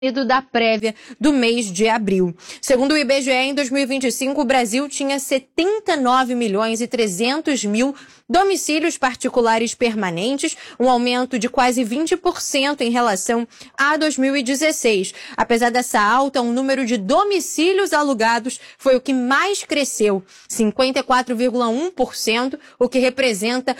da prévia do mês de abril. Segundo o IBGE, em 2025, o Brasil tinha 79.300.000 domicílios particulares permanentes, um aumento de quase 20% em relação a 2016. Apesar dessa alta, o número de domicílios alugados foi o que mais cresceu, 54,1%, o que representa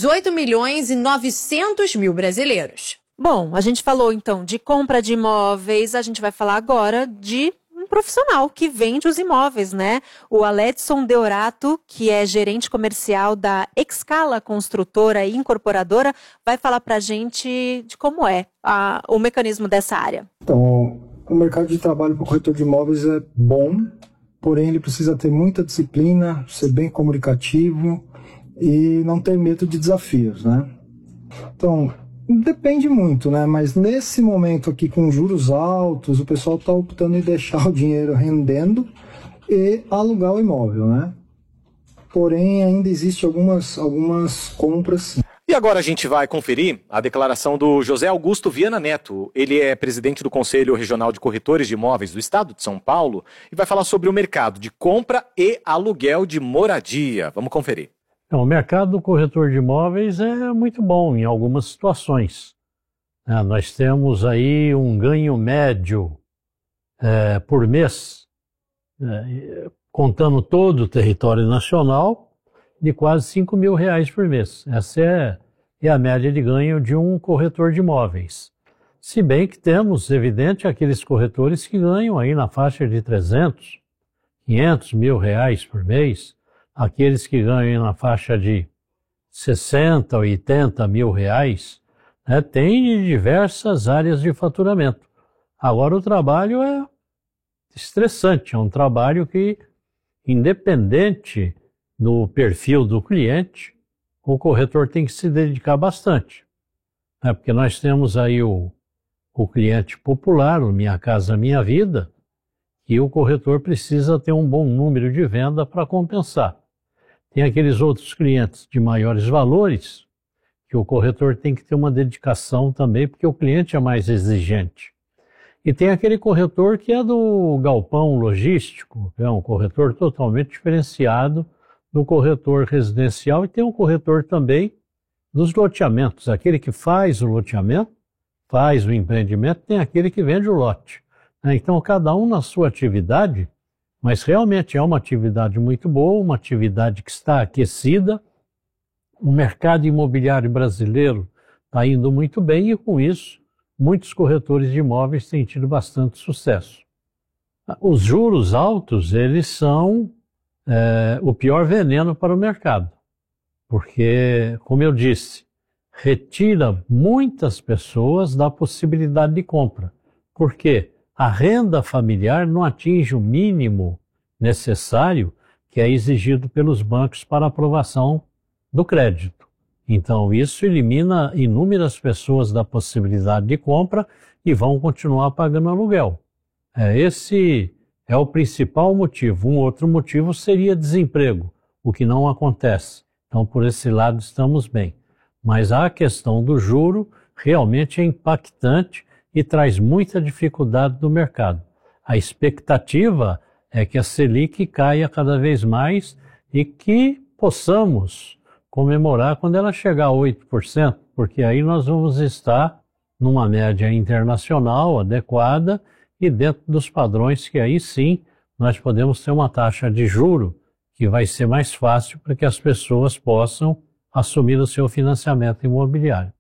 18.900.000 brasileiros. Bom, a gente falou então de compra de imóveis, a gente vai falar agora de um profissional que vende os imóveis, né? O Aledson Deorato, que é gerente comercial da Excala Construtora e Incorporadora, vai falar pra gente de como é o mecanismo dessa área. Então, o mercado de trabalho para o corretor de imóveis é bom, porém ele precisa ter muita disciplina, ser bem comunicativo e não ter medo de desafios, né? Então, depende muito, né? Mas nesse momento aqui, com juros altos, o pessoal está optando em deixar o dinheiro rendendo e alugar o imóvel, né? Porém, ainda existe algumas compras, sim. E agora a gente vai conferir a declaração do José Augusto Viana Neto. Ele é presidente do Conselho Regional de Corretores de Imóveis do Estado de São Paulo e vai falar sobre o mercado de compra e aluguel de moradia. Vamos conferir. O mercado do corretor de imóveis é muito bom em algumas situações. Nós temos aí um ganho médio por mês, contando todo o território nacional, de quase R$5.000 por mês. Essa é a média de ganho de um corretor de imóveis. Se bem que temos, evidente, aqueles corretores que ganham aí na faixa de R$300, R$500.000 por mês, aqueles que ganham na faixa de 60, 80 mil reais, né, tem diversas áreas de faturamento. Agora o trabalho é estressante, é um trabalho que, independente do perfil do cliente, o corretor tem que se dedicar bastante. Né, porque nós temos aí o cliente popular, o Minha Casa Minha Vida, e o corretor precisa ter um bom número de venda para compensar. Tem aqueles outros clientes de maiores valores, que o corretor tem que ter uma dedicação também, porque o cliente é mais exigente. E tem aquele corretor que é do galpão logístico, que é um corretor totalmente diferenciado do corretor residencial, e tem um corretor também dos loteamentos, aquele que faz o loteamento, faz o empreendimento, tem aquele que vende o lote. Então, cada um na sua atividade, mas realmente é uma atividade muito boa, uma atividade que está aquecida. O mercado imobiliário brasileiro está indo muito bem e, com isso, muitos corretores de imóveis têm tido bastante sucesso. Os juros altos, eles são o pior veneno para o mercado, porque, como eu disse, retira muitas pessoas da possibilidade de compra. Por quê? A renda familiar não atinge o mínimo necessário que é exigido pelos bancos para aprovação do crédito. Então, isso elimina inúmeras pessoas da possibilidade de compra e vão continuar pagando aluguel. Esse é o principal motivo. Um outro motivo seria desemprego, o que não acontece. Então, por esse lado, estamos bem. Mas a questão do juro realmente é impactante e traz muita dificuldade do mercado. A expectativa é que a Selic caia cada vez mais e que possamos comemorar quando ela chegar a 8%, porque aí nós vamos estar numa média internacional adequada e dentro dos padrões que aí sim nós podemos ter uma taxa de juro que vai ser mais fácil para que as pessoas possam assumir o seu financiamento imobiliário.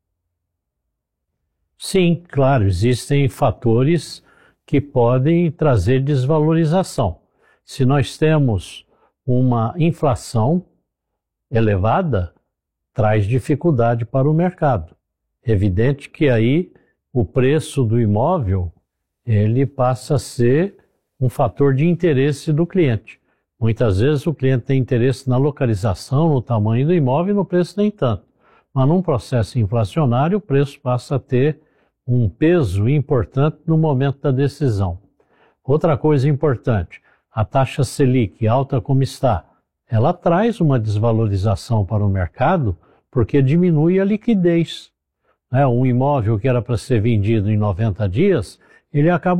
Sim, claro, existem fatores que podem trazer desvalorização. Se nós temos uma inflação elevada, traz dificuldade para o mercado. Evidente que aí o preço do imóvel, ele passa a ser um fator de interesse do cliente. Muitas vezes o cliente tem interesse na localização, no tamanho do imóvel e no preço nem tanto. Mas num processo inflacionário, o preço passa a ter um peso importante no momento da decisão. Outra coisa importante, a taxa Selic, alta como está, ela traz uma desvalorização para o mercado porque diminui a liquidez. Um imóvel que era para ser vendido em 90 dias, ele acaba